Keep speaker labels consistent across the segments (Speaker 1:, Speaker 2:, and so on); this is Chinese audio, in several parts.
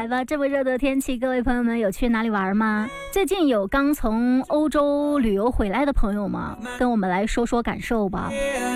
Speaker 1: 来吧，这么热的天气，各位朋友们有去哪里玩吗？最近有刚从欧洲旅游回来的朋友吗？跟我们来说说感受吧。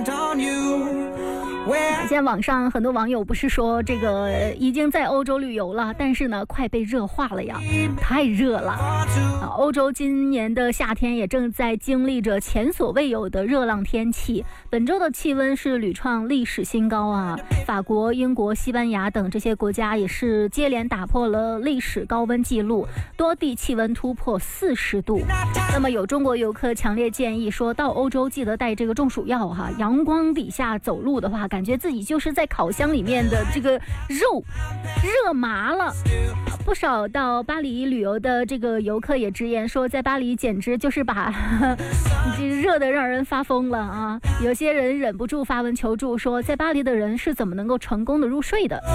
Speaker 1: 现在网上很多网友不是说这个已经在欧洲旅游了，但是呢快被热化了呀，太热了。欧洲今年的夏天也正在经历着前所未有的热浪天气，本周的气温是屡创历史新高啊！法国、英国、西班牙等这些国家也是接连打破了历史高温记录，多地气温突破40度。那么有中国游客强烈建议说，到欧洲记得带这个中暑药哈，阳光底下走路的话，感觉自己就是在烤箱里面的这个肉热麻了。不少到巴黎旅游的这个游客也直言说，在巴黎简直就是把热得让人发疯了啊！有些人忍不住发文求助说，在巴黎的人是怎么能够成功的入睡的？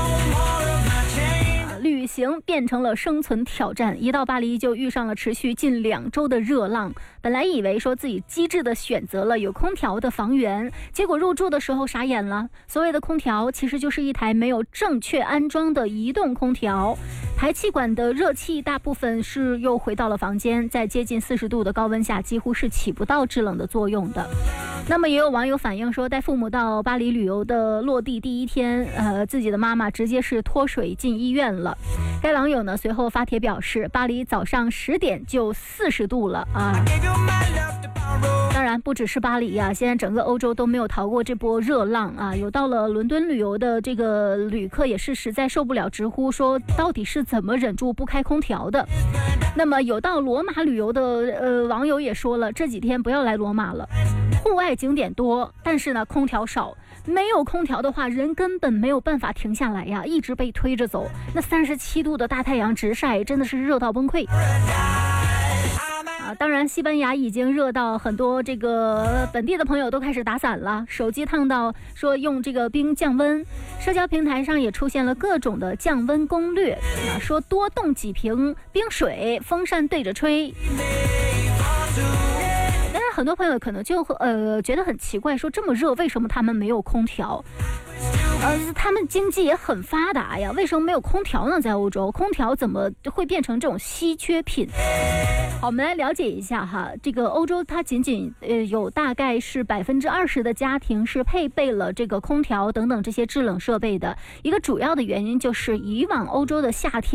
Speaker 1: 旅行变成了生存挑战，一到巴黎就遇上了持续近2周的热浪。本来以为说自己机智的选择了有空调的房源，结果入住的时候傻眼了。所谓的空调其实就是一台没有正确安装的移动空调，排气管的热气大部分是又回到了房间，在接近40度的高温下几乎是起不到制冷的作用的。那么也有网友反映说，带父母到巴黎旅游的落地第一天，自己的妈妈直接是脱水进医院了。该网友呢随后发帖表示，巴黎早上10点就40度了啊！当然不只是巴黎啊，现在整个欧洲都没有逃过这波热浪啊！有到了伦敦旅游的这个旅客也是实在受不了，直呼说到底是怎么忍住不开空调的。那么有到罗马旅游的网友也说了，这几天不要来罗马了，户外景点多，但是呢空调少，没有空调的话人根本没有办法停下来呀，一直被推着走。那37度的大太阳直晒，真的是热到崩溃。当然西班牙已经热到很多这个本地的朋友都开始打伞了，手机烫到说用这个冰降温，社交平台上也出现了各种的降温攻略，说多冻几瓶冰水，风扇对着吹。但是很多朋友可能就觉得很奇怪，说这么热为什么他们没有空调？他们经济也很发达呀，为什么没有空调呢？在欧洲空调怎么会变成这种稀缺品？好，我们来了解一下哈，这个欧洲它仅仅有大概是20%的家庭是配备了这个空调等等这些制冷设备的。一个主要的原因就是以往欧洲的夏天